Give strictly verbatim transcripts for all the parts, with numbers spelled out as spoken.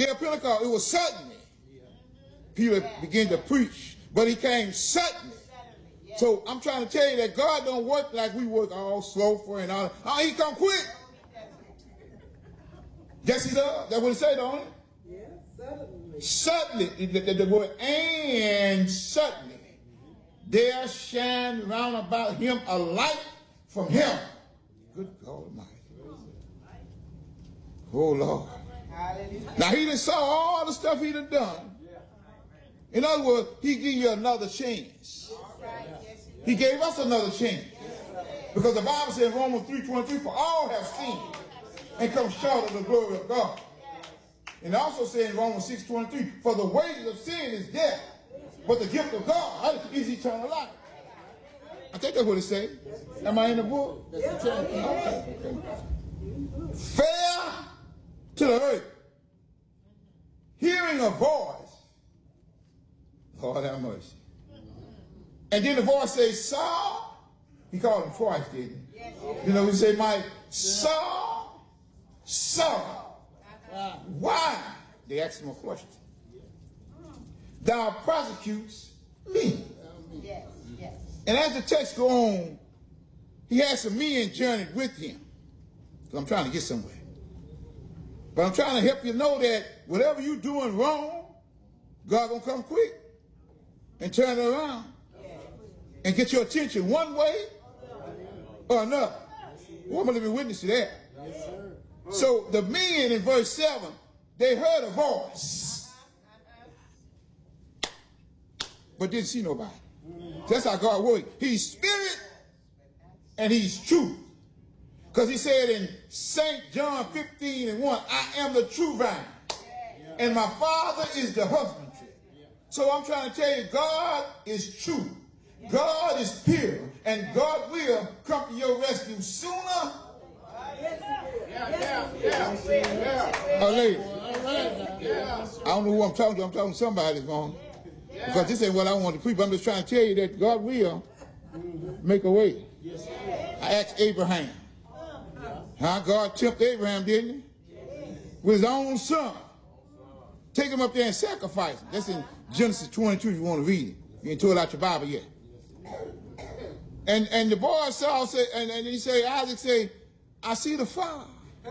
day of Pentecost, it was suddenly. Peter began to preach, but he came suddenly. So I'm trying to tell you that God don't work like we work all slow for and all. Oh, he come quick. Yes, he does. That's what it say, don't it? Yeah, suddenly. Suddenly, the, the, the word and suddenly, there shine round about him a light from him. Good God Almighty. Oh, Lord. Now, he done saw all the stuff he done done. In other words, he gave you another chance. He gave us another chance. Because the Bible says in Romans three twenty-three, for all have sinned and come short of the glory of God. And it also says in Romans six twenty-three, for the wages of sin is death, but the gift of God is eternal life. I think that's what it says. Am I in the book? That's the okay, okay. Fair to the earth, hearing a voice. Lord have mercy. And then the voice says, Saul. He called him twice, didn't he? Yes. You know, he said, Mike, Saul, Saul. Uh-huh. Why? They asked him a question. Thou prosecutest me. Yes, yes. And as the text go on, he had some men journeyed with him. Because I'm trying to get somewhere. But I'm trying to help you know that whatever you're doing wrong, God gonna come quick and turn it around and get your attention one way or another. Well, I'm going to be witness to that. Yes, sir. So the men in verse seven, they heard a voice, but didn't see nobody. That's how God works. He's spirit and he's truth. Because he said in Saint John fifteen and one, I am the true vine, and my Father is the husbandry. So I'm trying to tell you, God is true. God is pure, and God will come to your rescue sooner. Yeah, yeah, yeah, yeah. Oh, lady. I don't know who I'm talking to. I'm talking to somebody this morning. Because this ain't what I want to preach. I'm just trying to tell you that God will make a way. I asked Abraham. Huh? God tempted Abraham, didn't he? With his own son. Take him up there and sacrifice him. That's in Genesis twenty-two if you want to read it. You ain't told out your Bible yet. And and the boy Saul said, and, and he said, Isaac said, I see the fire.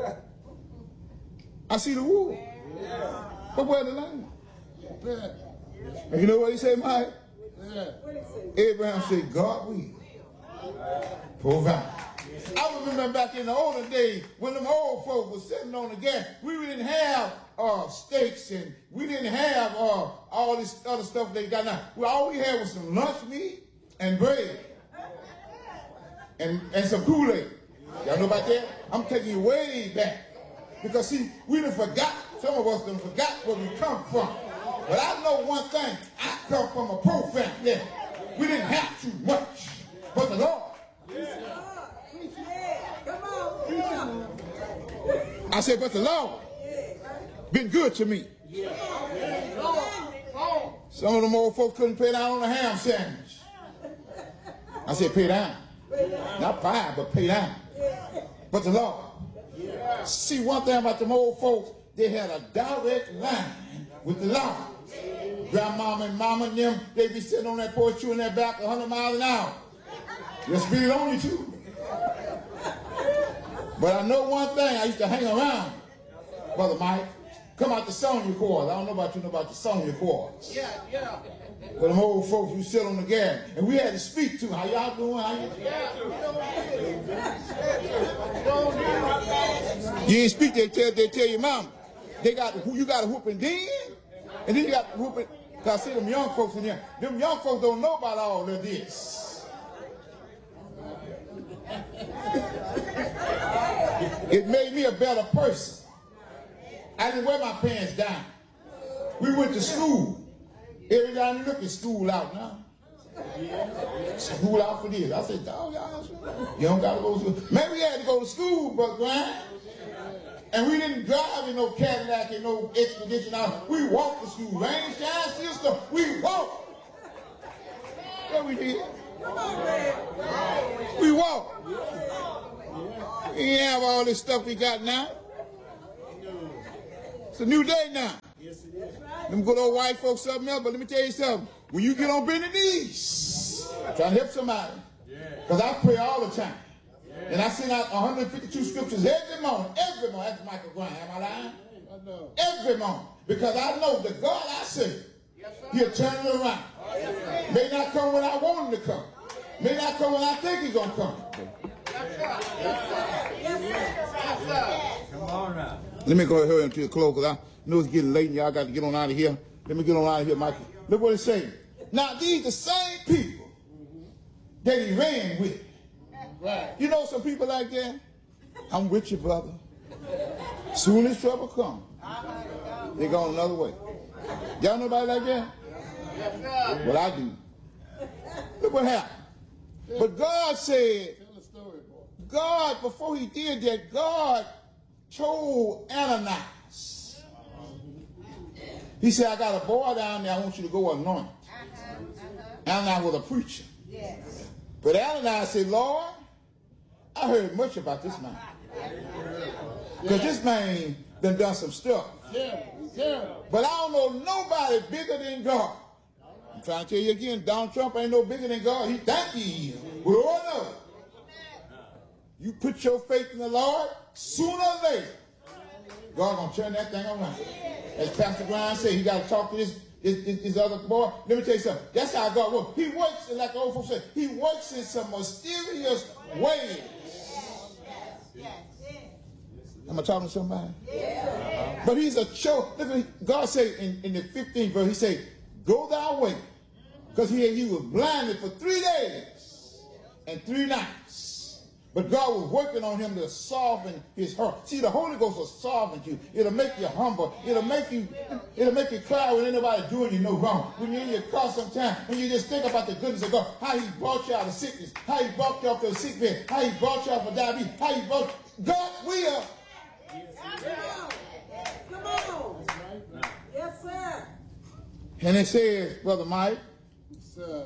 I see the wood. Yeah. But where the lamb? Yeah. And you know what he said, Mike? Yeah. Abraham said, God will provide. I remember back in the olden days when them old folks were sitting on the gas, we didn't have uh, steaks and we didn't have uh, all this other stuff they got now. Well, all we had was some lunch meat and bread and, and some Kool-Aid. Y'all know about that? I'm taking you way back. Because, see, we done forgot, some of us done forgot where we come from. But I know one thing, I come from a poor family. We didn't have too much. But the Lord. I said, but the Lord been good to me. Some of them old folks couldn't pay down on a ham sandwich. I said, pay down. Not buy, but pay down. But the Lord. See, one thing about them old folks, they had a direct line with the Lord. Grandmama and mama and them, they be sitting on that porch chewing their back a hundred miles an hour. Just be on you too. But I know one thing, I used to hang around, Brother Mike. Come out the Sonia chords. I don't know about you know about the Sonia chords. Yeah, yeah. But them old folks who sit on the gas. And we had to speak to how y'all doing? How you doing? You ain't speak, they tell they tell your mama. They got who you got a whooping then, and then you got whooping. Cause I see them young folks in here. Them young folks don't know about all of this. It made me a better person. I didn't wear my pants down. We went to school. Every time you look at school out now. School out for this. I said, dog, y'all, you don't got to go to school. Man, we had to go to school, but Brian. And we didn't drive in no Cadillac and no Expedition out. We walked to school. Rain, shine, sister. We walked. Yeah, we did. Come on, man. We walked. We didn't have all this stuff we got now. It's a new day now. Yes, it is. Them good old white folks, something else, but let me tell you something. When you get on bending knees, I'm trying to help somebody. Because I pray all the time. And I sing out one hundred fifty-two scriptures every morning. Every morning. That's Michael Grant. Am I lying? Every morning. Because I know the God I serve, he'll turn it around. May not come when I want him to come. May not come when I think he's going to come. Come on now. Let me go ahead and to the close because I know it's getting late and y'all got to get on out of here. Let me get on out of here, Michael. Look what it's saying. Now, these the same people that he ran with. Right. You know some people like that? I'm with you, brother. Soon as trouble comes, they go another way. Y'all know nobody like that? Well, I do. Look what happened. But God said, God, before he did that, God told Ananias. He said, I got a boy down there, I want you to go anoint. Ananias was a preacher. But Ananias said, Lord, I heard much about this man. Because this man done done some stuff. But I don't know nobody bigger than God. I'm trying to tell you again, Donald Trump ain't no bigger than God. He think he is. We all know. You put your faith in the Lord, sooner or later, God gonna turn that thing around. As Pastor Brian said, he got to talk to this, this, this, this other boy. Let me tell you something. That's how God works. He works, like the old folks say, he works in some mysterious ways. Am I talking to somebody? Yeah. But he's a show. Look at God say in, in the fifteenth verse, he said, go thy way. Because he, he was blinded for three days and three nights. But God was working on him to soften his heart. See, the Holy Ghost will soften you. It'll make you humble. It'll make you, it'll make you cry when ain't nobody doing you no wrong. When you're in your car sometime and you just think about the goodness of God, how he brought you out of sickness, how he brought you off the sick bed, how he brought you out of diabetes, how he brought God will. Come on. Yes, sir. And it says, Brother Mike, Yes, sir.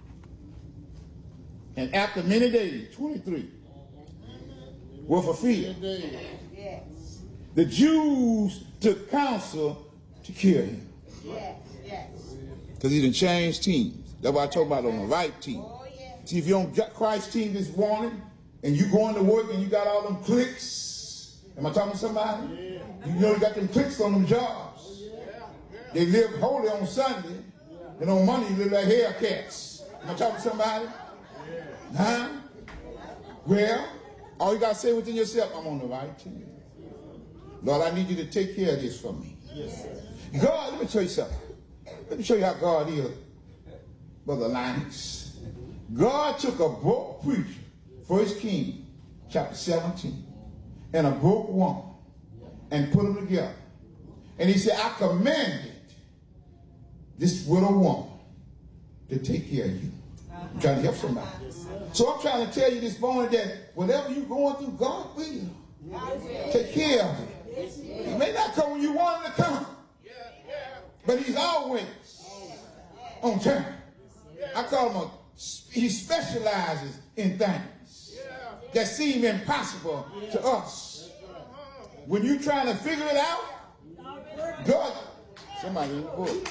And after many days, twenty-three, were fulfilled. Yes. The Jews took counsel to kill him. Yes, yes. Because he done changed teams. That's what I told about on the right team. Oh, yeah. See, if you're on Christ's team this morning, and you going to work and you got all them clicks, am I talking to somebody? Yeah. You know you got them clicks on them jobs. Yeah. They live holy on Sunday, yeah. And on Monday you live like Hellcats. Am I talking to somebody? Yeah. Huh? Well, all you got to say within yourself, I'm on the right team. Lord, I need you to take care of this for me. Yes. God, let me tell you something. Let me show you how God is, Brother Linus. God took a broke preacher, First Kings, chapter seventeen, and a broke woman, and put them together. And he said, I commanded this widow woman to take care of you. I'm trying to help somebody. So I'm trying to tell you this morning that whatever you're going through, God will take care of it. He may not come when you want him to come, but he's always on time. I call him a, he specializes in things that seem impossible to us. When you're trying to figure it out, God, somebody in the book.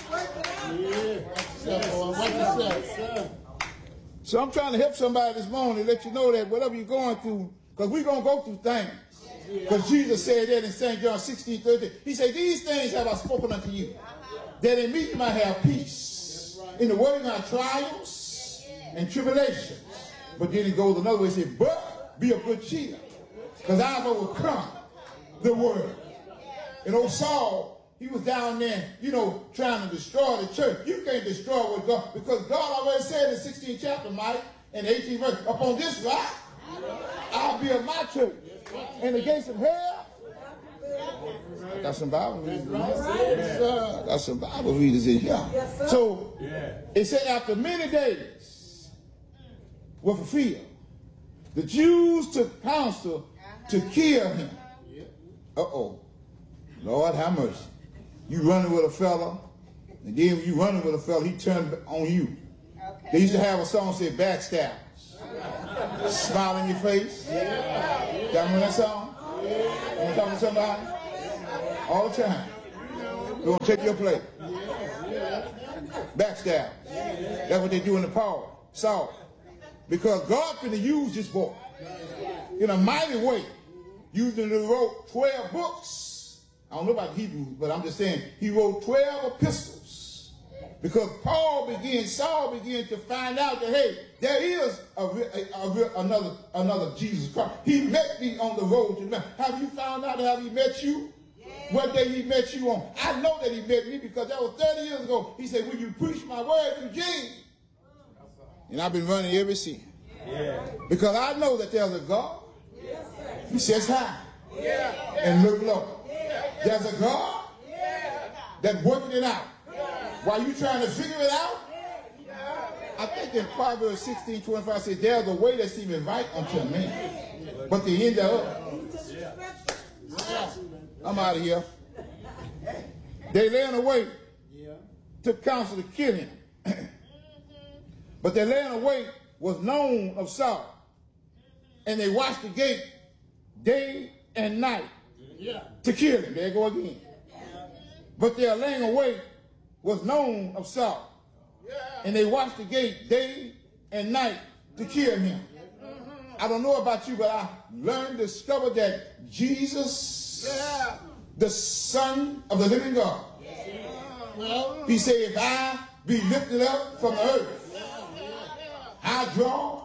So I'm trying to help somebody this morning, let you know that whatever you're going through, because we're going to go through things. Because Jesus said that in Saint John sixteen thirteen. He said, these things have I spoken unto you, that in me you might have peace. In the world you might have trials and tribulations. But then he goes another way and says, but be of good cheer, because I've overcome the world. And old Saul, he was down there, you know, trying to destroy the church. You can't destroy what God, because God already said in the sixteenth chapter, Mike, and the eighteenth verse, upon this rock, I'll build my church. And the gates of hell, I got some Bible readers in here. I got some Bible readers in here. So, it said after many days were fulfilled, the Jews took counsel to kill him. Uh-oh. Lord have mercy. You running with a fella, and then when you running with a fella, he turned on you. Okay. They used to have a song say backstab. Smile in your face. Yeah. Y'all remember that song? Yeah. You talking to somebody? All the time. They're going to take your place. Backstab. That's what they do in the Paul, Saul. Because God finna use this boy in a mighty way. Using the wrote twelve books. I don't know about Hebrews, but I'm just saying he wrote twelve epistles. Because Paul began, Saul began to find out that, hey, there is a, a, a, another, another Jesus Christ. He met me on the road to man. Have you found out how he met you? Yeah. What day he met you on? I know that he met me because that was thirty years ago. He said, will you preach my word to James? And I've been running ever since. Yeah. Because I know that there's a God. Yes, he sits high yeah. and look low. Yeah. There's a God yeah. that's working it out. Yeah. While you trying to figure it out, yeah. I think in Proverbs sixteen twenty-five says, there's a way that seems right unto a man, but the end thereof. Yeah. I'm out of here. They laying away, yeah. took counsel to kill him. But their laying away was known of Saul. And they watched the gate day and night yeah. to kill him. There you go again. But their laying away was known of Saul. Yeah. And they watched the gate day and night to kill him. I don't know about you, but I learned, discovered that Jesus, yeah. the Son of the living God, yeah. he said, if I be lifted up from the earth, I'll draw,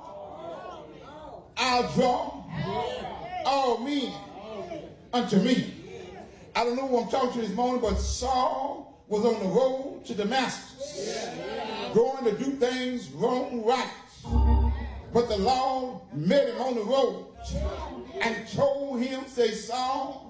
I'll draw all men unto me. I don't know who I'm talking to this morning, but Saul was on the road to Damascus, going to do things wrong, right. But the Lord met him on the road and told him, say, Saul,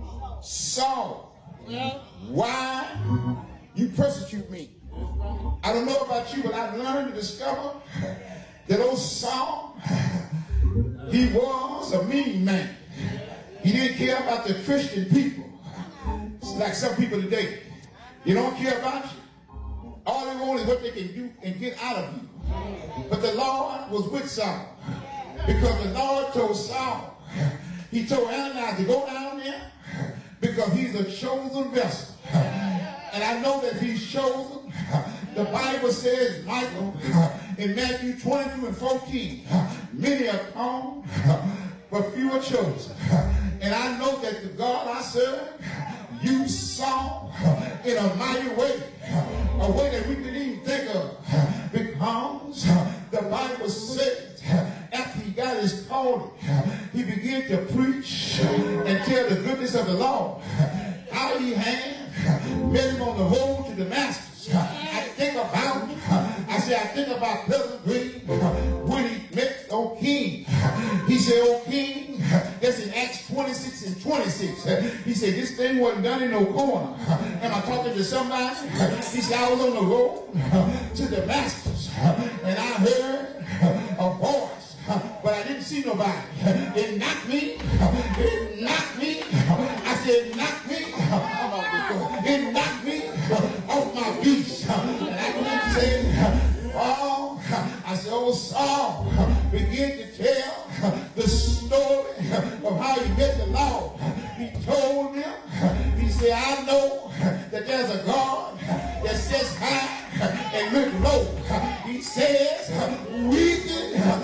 Saul, why you persecute me? I don't know about you, but I've learned to discover that old Saul, he was a mean man. He didn't care about the Christian people. It's like some people today. They don't care about you. All they want is what they can do and get out of you. But the Lord was with Saul. Because the Lord told Saul, he told Ananias to go down there because he's a chosen vessel. And I know that he's chosen. The Bible says, Michael, in Matthew twenty-two and fourteen, many are called, but few are chosen. And I know that the God I serve, you saw in a mighty way, a way that we didn't even think of. Because the Bible says, after he got his calling, he began to preach and tell the goodness of the Lord. How he had met him on the road to Damascus. I think about, I say, I think about Pleasant Green when he met O King. He said, O King, that's in Acts twenty-six and twenty-six. He said, this thing wasn't done in no corner. Am I talking to somebody? He said, I was on the road to Damascus and I heard a voice, but I didn't see nobody. It knocked me, it knocked me.